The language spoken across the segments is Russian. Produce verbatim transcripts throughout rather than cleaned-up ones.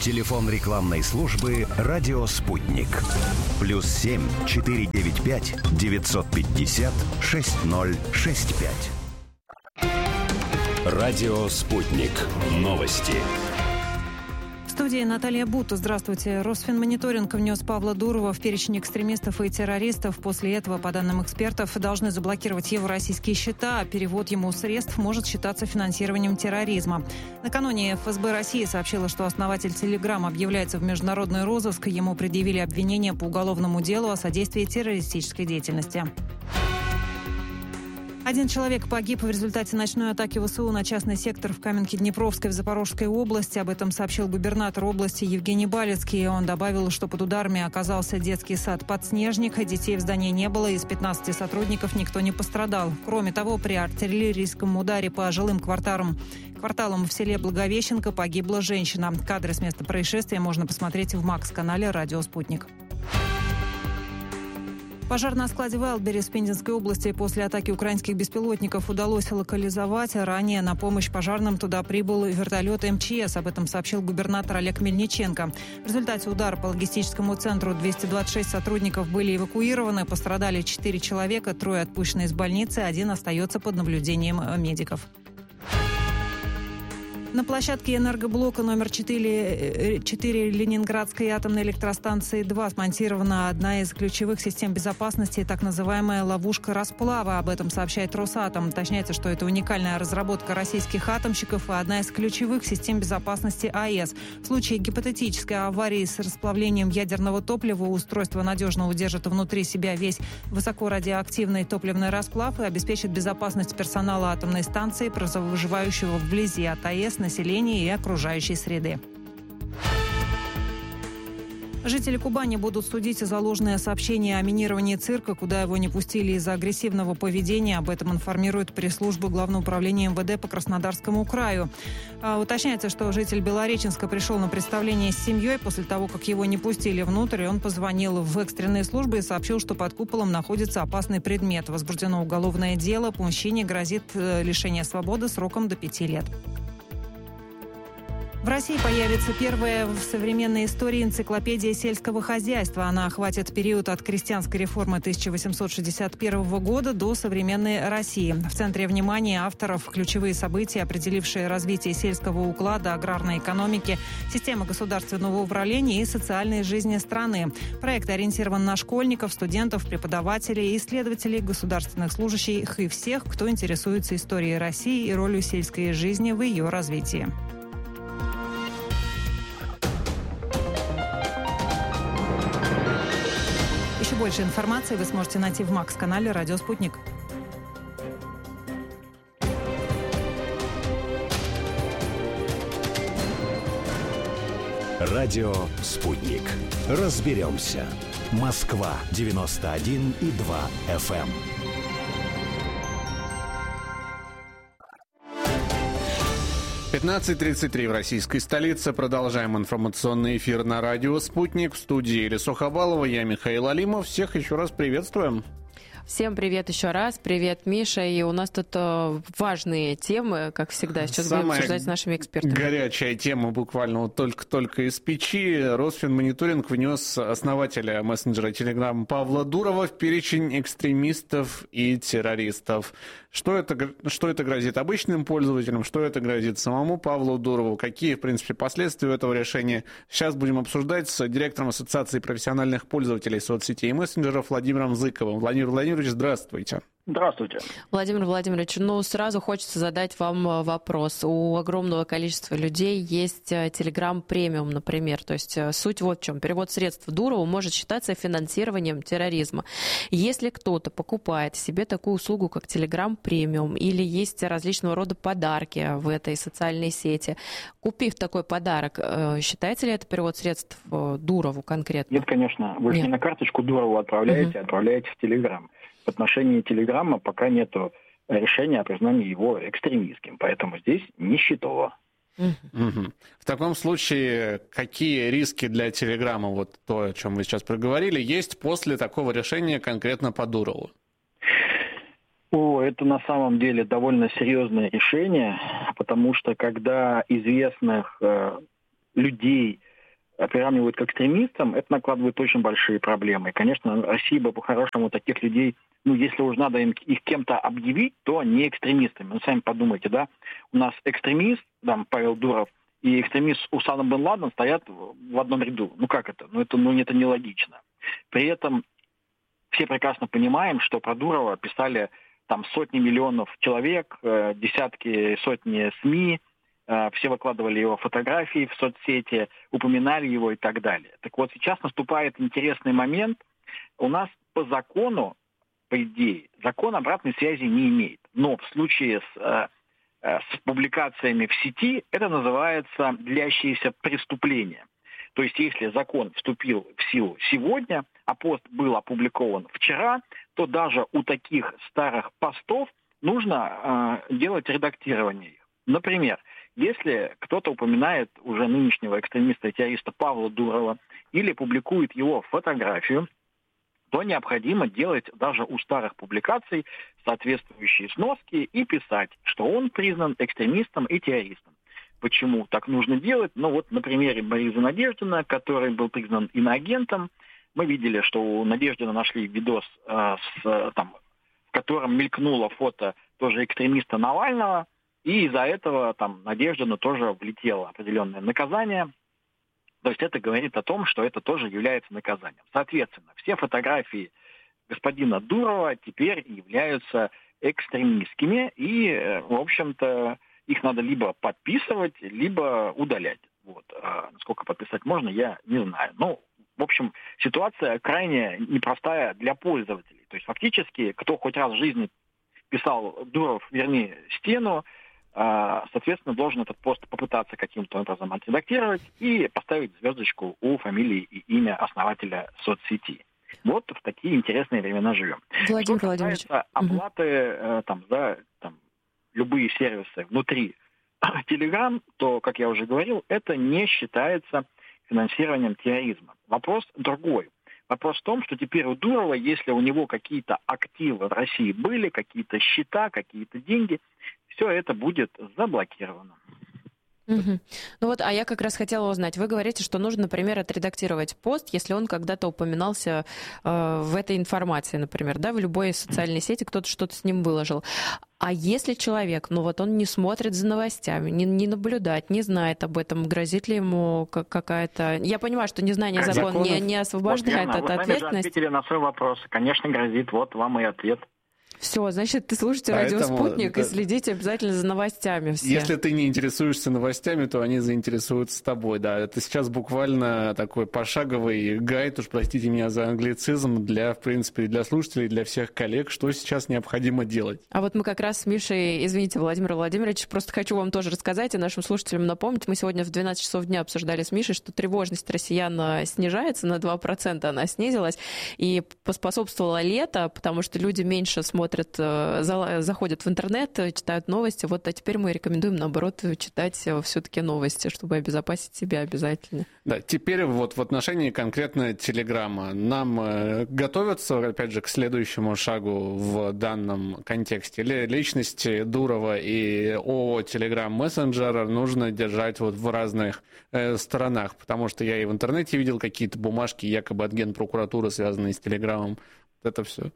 Телефон рекламной службы «Радио Спутник». Плюс семь четыре девять пять девятьсот пятьдесят шесть ноль шесть пять. «Радио Спутник». Новости. В студии Наталья Бута. Здравствуйте. Росфинмониторинг внес Павла Дурова в перечень экстремистов и террористов. После этого, по данным экспертов, должны заблокировать его российские счета, а перевод ему средств может считаться финансированием терроризма. Накануне эф эс бэ России сообщила, что основатель Telegram объявляется в международный розыск. Ему предъявили обвинение по уголовному делу о содействии террористической деятельности. Один человек погиб в результате ночной атаки вэ эс у на частный сектор в Каменке-Днепровской в Запорожской области. Об этом сообщил губернатор области Евгений Балецкий. Он добавил, что под ударами оказался детский сад «Подснежник». Детей в здании не было, из пятнадцати сотрудников никто не пострадал. Кроме того, при артиллерийском ударе по жилым кварталам, кварталам в селе Благовещенко погибла женщина. Кадры с места происшествия можно посмотреть в Макс-канале «Радио Спутник». Пожар на складе Вайлдберрис в Пензенской области после атаки украинских беспилотников удалось локализовать. Ранее на помощь пожарным туда прибыл вертолет эм че эс. Об этом сообщил губернатор Олег Мельниченко. В результате удара по логистическому центру двести двадцать шесть сотрудников были эвакуированы. Пострадали четыре человека, трое отпущены из больницы, один остается под наблюдением медиков. На площадке энергоблока номер четыре, четыре Ленинградской атомной электростанции два смонтирована одна из ключевых систем безопасности, так называемая ловушка расплава. Об этом сообщает Росатом. Уточняется, что это уникальная разработка российских атомщиков и одна из ключевых систем безопасности а е эс. В случае гипотетической аварии с расплавлением ядерного топлива устройство надежно удержит внутри себя весь высокорадиоактивный топливный расплав и обеспечит безопасность персонала атомной станции, проживающего вблизи от а е эс, населения и окружающей среды. Жители Кубани будут судить за ложное сообщение о минировании цирка, куда его не пустили из-за агрессивного поведения. Об этом информирует пресс-служба Главного управления эм вэ дэ по Краснодарскому краю. А, уточняется, что житель Белореченска пришел на представление с семьей. После того, как его не пустили внутрь, он позвонил в экстренные службы и сообщил, что под куполом находится опасный предмет. Возбуждено уголовное дело. По мужчине грозит лишение свободы сроком до пяти лет. В России появится первая в современной истории энциклопедия сельского хозяйства. Она охватит период от крестьянской реформы тысяча восемьсот шестьдесят первого года до современной России. В центре внимания авторов ключевые события, определившие развитие сельского уклада, аграрной экономики, системы государственного управления и социальной жизни страны. Проект ориентирован на школьников, студентов, преподавателей, исследователей, государственных служащих и всех, кто интересуется историей России и ролью сельской жизни в ее развитии. Еще больше информации вы сможете найти в Макс-канале «Радио Спутник». «Радио Спутник». Разберемся. Москва девяносто один и два эф эм. пятнадцать тридцать три в российской столице. Продолжаем информационный эфир на радио «Спутник». В студии Илья Сухобалова, я Михаил Алимов. Всех еще раз приветствуем. Всем привет еще раз. Привет, Миша. И у нас тут э, важные темы, как всегда. Сейчас Самая будем обсуждать с нашими экспертами. Горячая тема буквально вот только-только из печи. Росфинмониторинг внес основателя мессенджера Telegram Павла Дурова в перечень экстремистов и террористов. Что это, что это грозит обычным пользователям, что это грозит самому Павлу Дурову, какие, в принципе, последствия этого решения. Сейчас будем обсуждать с директором Ассоциации профессиональных пользователей соцсетей и мессенджеров Владимиром Зыковым. Владимир Владимирович, здравствуйте. Здравствуйте. Владимир Владимирович, ну сразу хочется задать вам вопрос. У огромного количества людей есть Telegram премиум, например. То есть суть вот в чем. Перевод средств Дурову может считаться финансированием терроризма. Если кто-то покупает себе такую услугу, как Telegram премиум, или есть различного рода подарки в этой социальной сети, купив такой подарок, считается ли это перевод средств Дурову конкретно? Нет, конечно. Вы же не на карточку Дурову отправляете, uh-huh. отправляете в Telegram. В отношении Телеграма пока нет решения о признании его экстремистским, поэтому здесь не счетово. Угу. В таком случае, какие риски для Телеграма, вот то, о чем вы сейчас проговорили, есть после такого решения конкретно по Дурову? О, это на самом деле довольно серьезное решение, потому что когда известных э, людей приравнивают к экстремистам, это накладывает очень большие проблемы. И, конечно, Россия бы по-хорошему таких людей, ну, если уж надо им, их кем-то объявить, то не экстремистами. Ну, сами подумайте, да, у нас экстремист, там, Павел Дуров, и экстремист Усама бен Ладен стоят в одном ряду. Ну, как это? Ну, это, ну, это нелогично. При этом все прекрасно понимаем, что про Дурова писали там сотни миллионов человек, десятки, сотни СМИ, все выкладывали его фотографии в соцсети, упоминали его и так далее. Так вот, сейчас наступает интересный момент. У нас по закону, по идее, закон обратной связи не имеет. Но в случае с, с публикациями в сети это называется длящееся преступление. То есть, если закон вступил в силу сегодня, а пост был опубликован вчера, то даже у таких старых постов нужно э, делать редактирование их. Например, если кто-то упоминает уже нынешнего экстремиста и террориста Павла Дурова или публикует его фотографию, то необходимо делать даже у старых публикаций соответствующие сноски и писать, что он признан экстремистом и террористом. Почему так нужно делать? Ну вот на примере Бориса Надеждина, который был признан иноагентом, мы видели, что у Надеждина нашли видос, э, с, там, в котором мелькнуло фото тоже экстремиста Навального, и из-за этого там Надеждину тоже влетело определенное наказание. То есть это говорит о том, что это тоже является наказанием. Соответственно, все фотографии господина Дурова теперь являются экстремистскими, и, в общем-то, их надо либо подписывать, либо удалять. Вот. А насколько подписать можно, я не знаю. Ну, в общем, ситуация крайне непростая для пользователей. То есть фактически, кто хоть раз в жизни писал Дуров, верни стену, соответственно, должен этот пост попытаться каким-то образом отредактировать и поставить звездочку у фамилии и имя основателя соцсети. Вот в такие интересные времена живем. Владимир Что Владимирович. касается оплаты угу. там, за там, любые сервисы внутри Telegram, то, как я уже говорил, это не считается финансированием терроризма. Вопрос другой. Вопрос в том, что теперь у Дурова, если у него какие-то активы в России были, какие-то счета, какие-то деньги, все это будет заблокировано. Угу. Ну вот, а я как раз хотела узнать. Вы говорите, что нужно, например, отредактировать пост, если он когда-то упоминался э, в этой информации, например, да, в любой социальной сети кто-то что-то с ним выложил. А если человек, ну вот он не смотрит за новостями, не, не наблюдает, не знает об этом, грозит ли ему какая-то... Я понимаю, что незнание закона не, не освобождает вот, от Вы ответственности. Вы ответили на свой вопрос. Конечно, грозит. Вот вам и ответ. Все, значит, ты слушайте Поэтому, радио «Спутник» да, и следите обязательно за новостями все. Если ты не интересуешься новостями, то они заинтересуются тобой, да. Это сейчас буквально такой пошаговый гайд, уж простите меня за англицизм, для, в принципе, для слушателей, для всех коллег, что сейчас необходимо делать. А вот мы как раз с Мишей, извините, Владимир Владимирович, просто хочу вам тоже рассказать и нашим слушателям напомнить. Мы сегодня в двенадцать часов дня обсуждали с Мишей, что тревожность россиян снижается на два процента, она снизилась, и поспособствовало лето, потому что люди меньше смотрят, заходят в интернет, читают новости. Вот, а теперь мы рекомендуем, наоборот, читать все-таки новости, чтобы обезопасить себя обязательно. Да, теперь вот в отношении конкретно Телеграма. Нам э, готовятся, опять же, к следующему шагу в данном контексте. Личности Дурова и ООО Telegram Messenger нужно держать вот в разных э, сторонах, потому что я и в интернете видел какие-то бумажки якобы от Генпрокуратуры, связанные с Телеграмом. Вот это все.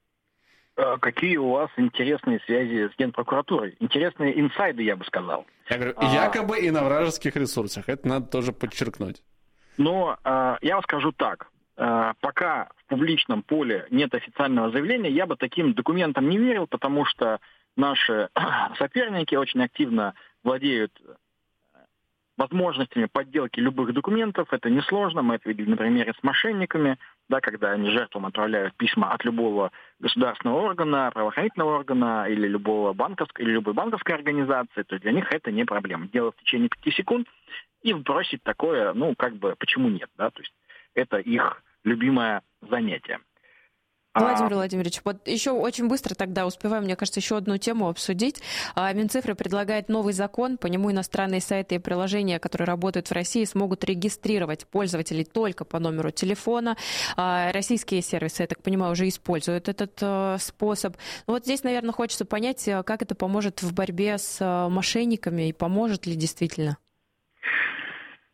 Какие у вас интересные связи с Генпрокуратурой? Интересные инсайды, я бы сказал. Я говорю, а... якобы и на вражеских ресурсах. Это надо тоже подчеркнуть. Но э, я вам скажу так. Э, пока в публичном поле нет официального заявления, я бы таким документам не верил, потому что наши соперники очень активно владеют возможностями подделки любых документов. Это несложно. Мы это видели на примере с мошенниками, да, когда они жертвам отправляют письма от любого государственного органа, правоохранительного органа или любого банковской, или любой банковской организации, то для них это не проблема. Дело в течение пяти секунд и бросить такое, ну, как бы, почему нет, да, то есть это их любимое занятие. Владимир Владимирович, вот еще очень быстро тогда успеваем, мне кажется, еще одну тему обсудить. Минцифры предлагает новый закон, по нему иностранные сайты и приложения, которые работают в России, смогут регистрировать пользователей только по номеру телефона. Российские сервисы, я так понимаю, уже используют этот способ. Но вот здесь, наверное, хочется понять, как это поможет в борьбе с мошенниками и поможет ли действительно?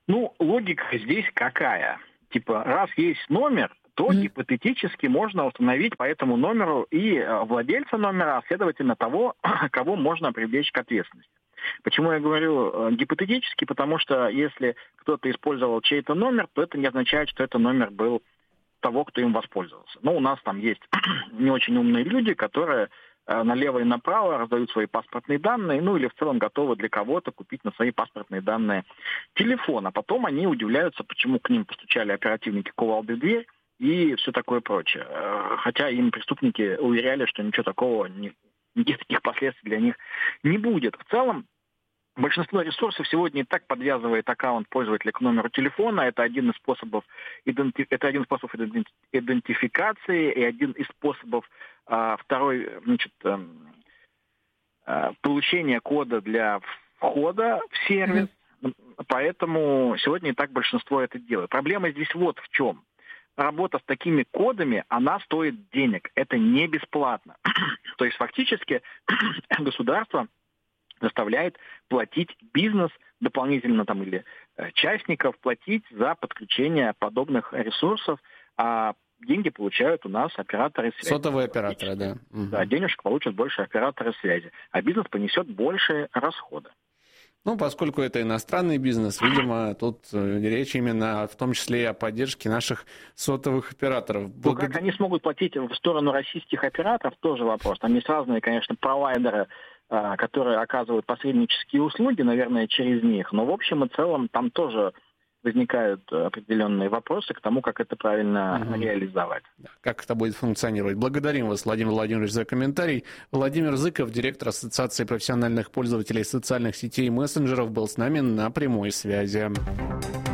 Ну, логика здесь какая? Типа, раз есть номер, то mm-hmm. гипотетически можно установить по этому номеру и владельца номера, а следовательно того, кого можно привлечь к ответственности. Почему я говорю гипотетически? Потому что если кто-то использовал чей-то номер, то это не означает, что это номер был того, кто им воспользовался. Но у нас там есть не очень умные люди, которые налево и направо раздают свои паспортные данные, ну или в целом готовы для кого-то купить на свои паспортные данные телефон. А потом они удивляются, почему к ним постучали оперативники кувалдой в дверь и все такое прочее. Хотя им преступники уверяли, что ничего такого, никаких таких последствий для них не будет. В целом, большинство ресурсов сегодня и так подвязывает аккаунт пользователя к номеру телефона. Это один из способов, иденти... это один из способов идентификации и один из способов а, второй, значит, а, получения кода для входа в сервис. Mm-hmm. Поэтому сегодня и так большинство это делает. Проблема здесь вот в чем. Работа с такими кодами, она стоит денег. Это не бесплатно. То есть фактически государство заставляет платить бизнес дополнительно там или частников платить за подключение подобных ресурсов, а деньги получают у нас операторы связи. Сотовые операторы, да. Да, угу. Денежек получат больше операторы связи, а бизнес понесет больше расхода. Ну, поскольку это иностранный бизнес, видимо, тут речь именно в том числе и о поддержке наших сотовых операторов. Благо... Ну, как они смогут платить в сторону российских операторов, тоже вопрос. Там есть разные, конечно, провайдеры, которые оказывают посреднические услуги, наверное, через них. Но в общем и целом там тоже возникают определенные вопросы к тому, как это правильно угу. реализовать. Как это будет функционировать. Благодарим вас, Владимир Владимирович, за комментарий. Владимир Зыков, директор Ассоциации профессиональных пользователей социальных сетей и мессенджеров, был с нами на прямой связи.